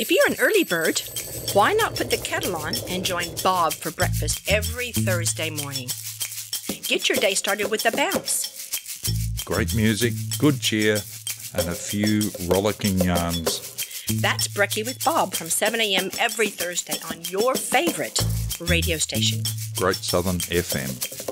If you're an early bird, why not put the kettle on and join Bob for breakfast every Thursday morning? Get your day started with a bounce. Great music, good cheer, and a few rollicking yarns. That's Brekkie with Bob from 7 a.m. every Thursday on your favorite radio station. Great Southern FM.